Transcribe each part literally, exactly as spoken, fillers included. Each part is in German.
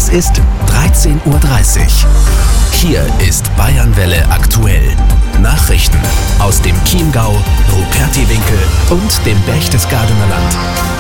ist dreizehn Uhr dreißig. Hier ist Bayernwelle aktuell. Nachrichten aus dem Chiemgau, Rupertiwinkel und dem Berchtesgadener Land.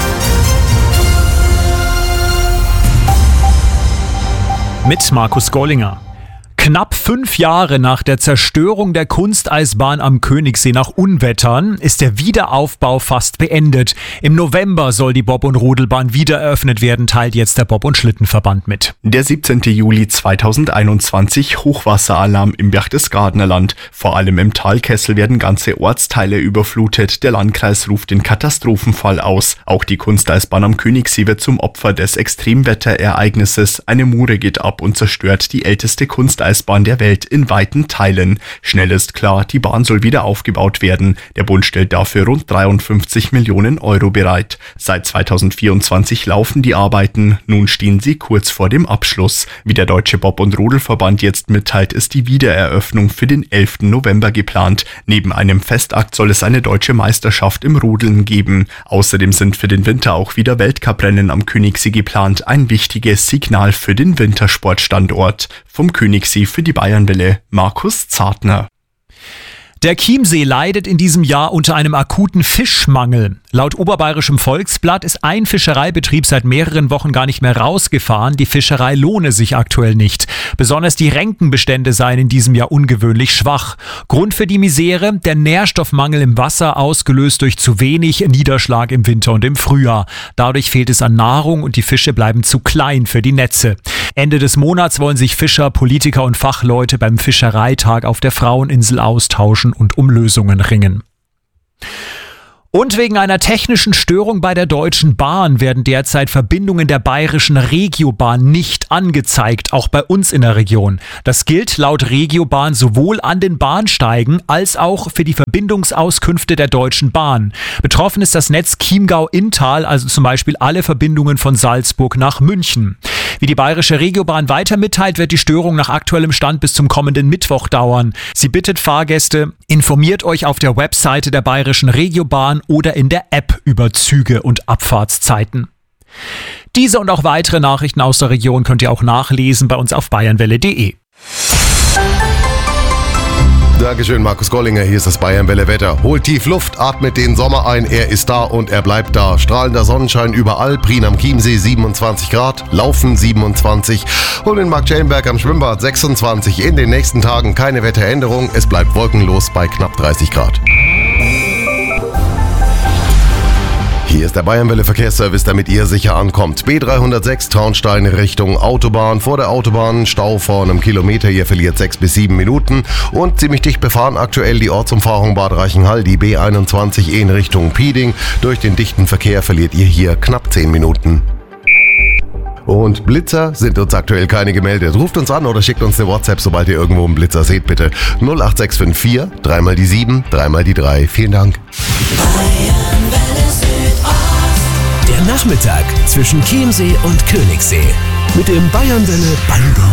Mit Markus Gollinger. Knapp fünf Jahre nach der Zerstörung der Kunsteisbahn am Königssee nach Unwettern ist der Wiederaufbau fast beendet. Im November soll die Bob- und Rodelbahn wieder eröffnet werden, teilt jetzt der Bob- und Schlittenverband mit. Der siebzehnten Juli zweitausendeinundzwanzig, Hochwasseralarm im Berchtesgadener Land. Vor allem im Talkessel werden ganze Ortsteile überflutet. Der Landkreis ruft den Katastrophenfall aus. Auch die Kunsteisbahn am Königssee wird zum Opfer des Extremwetterereignisses. Eine Mure geht ab und zerstört die älteste Kunsteisbahn der Welt in weiten Teilen. Schnell ist klar, die Bahn soll wieder aufgebaut werden. Der Bund stellt dafür rund dreiundfünfzig Millionen Euro bereit. Seit zweitausendvierundzwanzig laufen die Arbeiten. Nun stehen sie kurz vor dem Abschluss. Wie der Deutsche Bob- und Rodelverband jetzt mitteilt, ist die Wiedereröffnung für den elften November geplant. Neben einem Festakt soll es eine deutsche Meisterschaft im Rodeln geben. Außerdem sind für den Winter auch wieder Weltcuprennen am Königssee geplant. Ein wichtiges Signal für den Wintersportstandort. Vom Königssee für die Bayernwelle, Markus Zartner. Der Chiemsee leidet in diesem Jahr unter einem akuten Fischmangel. Laut Oberbayerischem Volksblatt ist ein Fischereibetrieb seit mehreren Wochen gar nicht mehr rausgefahren. Die Fischerei lohne sich aktuell nicht. Besonders die Renkenbestände seien in diesem Jahr ungewöhnlich schwach. Grund für die Misere: der Nährstoffmangel im Wasser, ausgelöst durch zu wenig Niederschlag im Winter und im Frühjahr. Dadurch fehlt es an Nahrung und die Fische bleiben zu klein für die Netze. Ende des Monats wollen sich Fischer, Politiker und Fachleute beim Fischereitag auf der Fraueninsel austauschen und um Lösungen ringen. Und wegen einer technischen Störung bei der Deutschen Bahn werden derzeit Verbindungen der bayerischen Regiobahn nicht angezeigt, auch bei uns in der Region. Das gilt laut Regiobahn sowohl an den Bahnsteigen als auch für die Verbindungsauskünfte der Deutschen Bahn. Betroffen ist das Netz Chiemgau-Inntal, also zum Beispiel alle Verbindungen von Salzburg nach München. Wie die bayerische Regiobahn weiter mitteilt, wird die Störung nach aktuellem Stand bis zum kommenden Mittwoch dauern. Sie bittet Fahrgäste, informiert euch auf der Webseite der bayerischen Regiobahn oder in der App über Züge und Abfahrtszeiten. Diese und auch weitere Nachrichten aus der Region könnt ihr auch nachlesen bei uns auf bayernwelle punkt de. Dankeschön, Markus Gollinger. Hier ist das Bayernwelle Wetter. Holt tief Luft, atmet den Sommer ein. Er ist da und er bleibt da. Strahlender Sonnenschein überall. Prien am Chiemsee siebenundzwanzig Grad. Laufen siebenundzwanzig. Und in Marktschellenberg am Schwimmbad sechsundzwanzig. In den nächsten Tagen keine Wetteränderung. Es bleibt wolkenlos bei knapp dreißig Grad. Hier ist der Bayernwelle Verkehrsservice, damit ihr sicher ankommt. B dreihundertsechs Traunstein Richtung Autobahn. Vor der Autobahn Stau vor einem Kilometer. Ihr verliert sechs bis sieben Minuten. Und ziemlich dicht befahren aktuell die Ortsumfahrung Bad Reichenhall, die B einundzwanzig in Richtung Pieding. Durch den dichten Verkehr verliert ihr hier knapp zehn Minuten. Und Blitzer sind uns aktuell keine gemeldet. Ruft uns an oder schickt uns eine WhatsApp, sobald ihr irgendwo einen Blitzer seht, bitte. null acht sechs fünf vier, dreimal die sieben, dreimal die drei. Vielen Dank. Der Nachmittag zwischen Chiemsee und Königssee mit dem Bayernwelle Bango.